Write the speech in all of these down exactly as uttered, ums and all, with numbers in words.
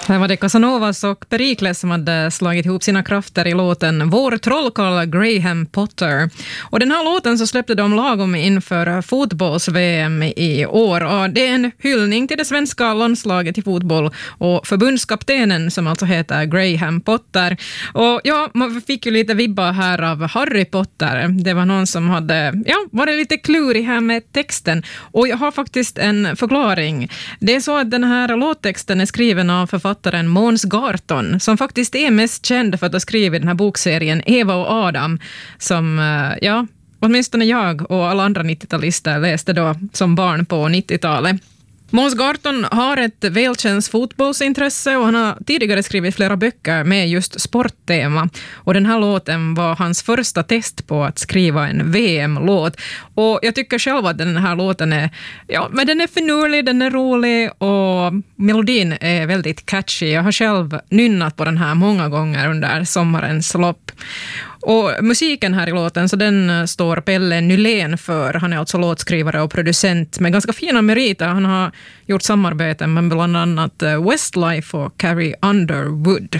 Det var det Casanovas och Pericles som hade slagit ihop sina krafter i låten Vår trollkarl Graham Potter. Och den här låten så släppte de lagom inför fotbolls-V M i år. Och det är en hyllning till det svenska landslaget i fotboll och förbundskaptenen som alltså heter Graham Potter. Och ja, man fick ju lite vibbar här av Harry Potter. Det var någon som hade ja, varit lite klurig här med texten. Och jag har faktiskt en förklaring. Det är så att den här låttexten är skriven av författaren Måns Garton, som faktiskt är mest känd för att ha skrivit den här bokserien Eva och Adam, som, ja, åtminstone jag och alla andra nittio-talister läste då som barn på nittiotalet. Måns Garton har ett välkänt fotbollsintresse och han har tidigare skrivit flera böcker med just sporttema. Och den här låten var hans första test på att skriva en V M-låt. Och jag tycker själv att den här låten är, ja, men den är finurlig, den är rolig och melodin är väldigt catchy. Jag har själv nynnat på den här många gånger under sommarens lopp. Och musiken här i låten, så den står Pelle Nylén för. Han är alltså låtskrivare och producent med ganska fina meriter. Han har gjort samarbeten med bland annat Westlife och Carrie Underwood.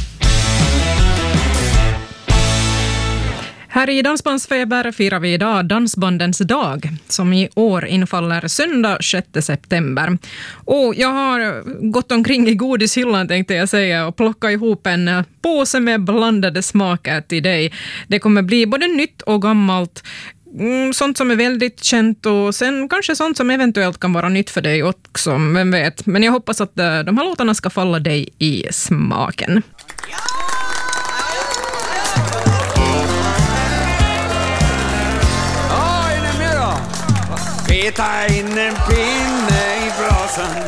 Här i Dansbandsfeber firar vi idag Dansbandens dag, som i år infaller söndag sjätte september. Och jag har gått omkring i godishyllan, tänkte jag säga, och plockat ihop en påse med blandade smaker till dig. Det kommer bli både nytt och gammalt, sånt som är väldigt känt och sen kanske sånt som eventuellt kan vara nytt för dig också, vem vet. Men jag hoppas att de här låtarna ska falla dig i smaken. Peta in en pinne i brasan.